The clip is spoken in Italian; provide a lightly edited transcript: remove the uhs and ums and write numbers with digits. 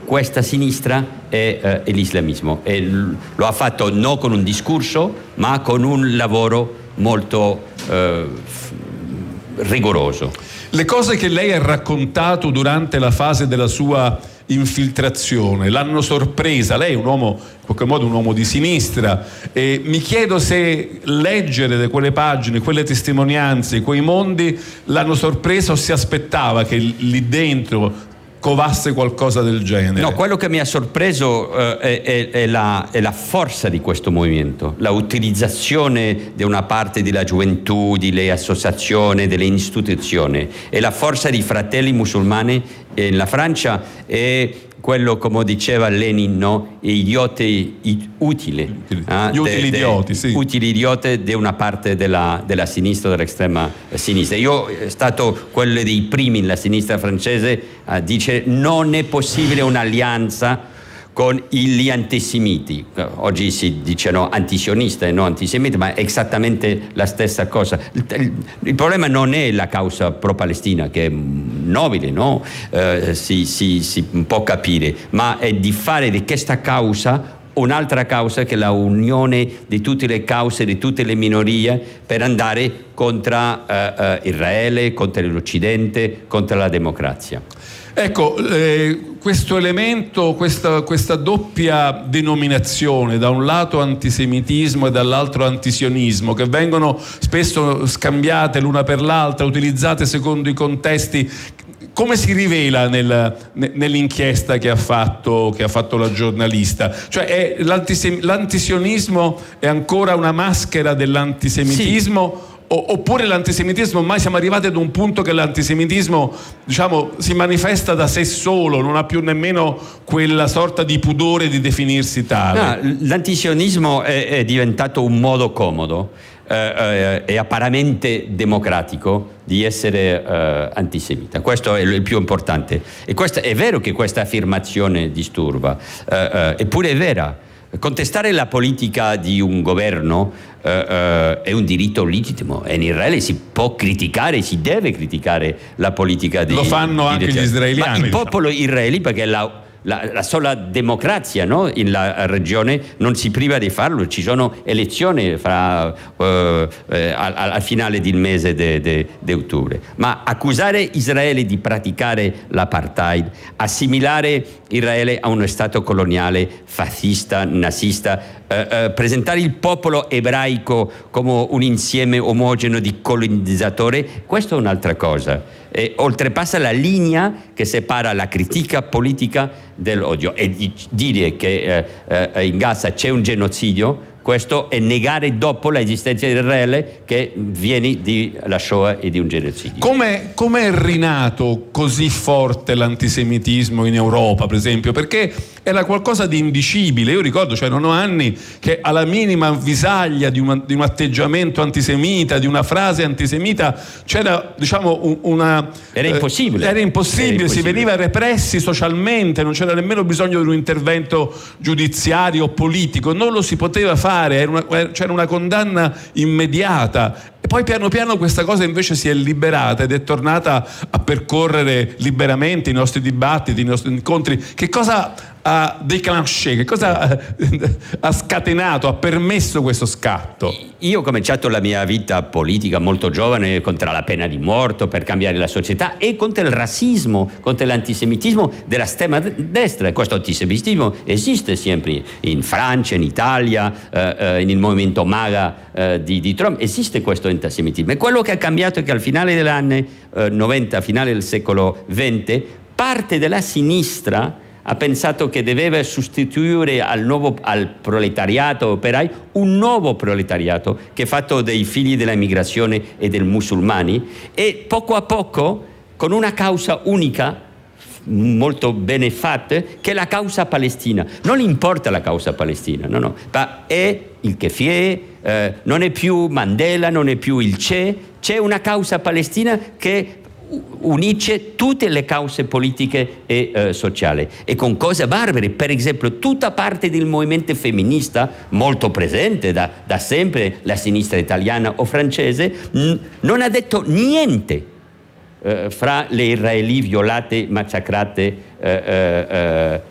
questa sinistra è l'islamismo, e lo ha fatto non con un discorso ma con un lavoro molto rigoroso. Le cose che lei ha raccontato durante la fase della sua infiltrazione l'hanno sorpresa? Lei è un uomo, in qualche modo un uomo di sinistra, e mi chiedo se leggere quelle pagine, quelle testimonianze, quei mondi l'hanno sorpresa, o si aspettava che lì dentro covasse qualcosa del genere. No, quello che mi ha sorpreso è la forza di questo movimento, la utilizzazione di una parte della gioventù, delle associazioni, delle istituzioni, e la forza di fratelli musulmani nella Francia, e quello, come diceva Lenin, no? Idioti utili. Gli utili idioti, sì. Utili idioti di una parte della sinistra, dell'estrema sinistra. Io è stato quello dei primi nella sinistra francese a dire non è possibile un'alleanza con gli antisemiti. Oggi si dicono antisionista e non antisemita, ma è esattamente la stessa cosa. Il problema non è la causa pro-palestina, che è nobile, no? Si può capire, ma è di fare di questa causa un'altra causa, che è la unione di tutte le cause, di tutte le minorie, per andare contro Israele, contro l'Occidente, contro la democrazia. Ecco, questo elemento, questa doppia denominazione, da un lato antisemitismo e dall'altro antisionismo, che vengono spesso scambiate l'una per l'altra, utilizzate secondo i contesti, come si rivela nell'inchiesta che ha fatto la giornalista? Cioè l'antisionismo è ancora una maschera dell'antisemitismo? Sì. Oppure l'antisemitismo, ormai siamo arrivati ad un punto che l'antisemitismo, diciamo, si manifesta da sé solo, non ha più nemmeno quella sorta di pudore di definirsi tale? No, l'antisionismo è diventato un modo comodo e apparentemente democratico di essere antisemita. Questo è il più importante, e questo è vero che questa affermazione disturba, eppure è vera. Contestare la politica di un governo è un diritto legittimo, e in Israele si può criticare, si deve criticare la politica lo fanno anche gli israeliani. Ma il popolo israeliano, perché la sola democrazia, no? In la regione non si priva di farlo. Ci sono elezioni al finale del mese di ottobre. Ma accusare Israele di praticare l'apartheid, assimilare Israele a uno stato coloniale fascista, nazista, presentare il popolo ebraico come un insieme omogeneo di colonizzatori, questo è un'altra cosa. Oltrepassa la linea che separa la critica politica dell'odio, e dire che in Gaza c'è un genocidio, questo è negare dopo l'esistenza di Israele, che viene dalla Shoah e di un genocidio. Come è rinato così forte l'antisemitismo in Europa, per esempio? Perché era qualcosa di indicibile. Io ricordo, non ho anni, che alla minima avvisaglia di un atteggiamento antisemita, di una frase antisemita, c'era, diciamo, Era impossibile. Era impossibile, si veniva repressi socialmente, non c'era nemmeno bisogno di un intervento giudiziario o politico, non lo si poteva fare. C'era una condanna immediata, e poi piano piano questa cosa invece si è liberata ed è tornata a percorrere liberamente i nostri dibattiti, i nostri incontri. Che cosa ha déclenché, che cosa ha scatenato, ha permesso questo scatto? Io ho cominciato la mia vita politica molto giovane contro la pena di morte, per cambiare la società, e contro il razzismo, contro l'antisemitismo dell'estrema destra. Questo antisemitismo esiste sempre in Francia, in Italia, nel movimento MAGA di Trump, esiste questo antisemitismo. E quello che ha cambiato è che al finale degli anni 90, finale del secolo XX, parte della sinistra ha pensato che doveva sostituire al proletariato operaio un nuovo proletariato, che è fatto dei figli dell'immigrazione e dei musulmani, e poco a poco, con una causa unica molto bene fatta, che è la causa palestina. Non importa la causa palestina, no, ma è il Keffieh, non è più Mandela, non è più il C'è una causa palestina che unisce tutte le cause politiche e sociali, e con cose barbare. Per esempio, tutta parte del movimento femminista, molto presente da sempre, la sinistra italiana o francese, non ha detto niente fra le israeli violate, massacrate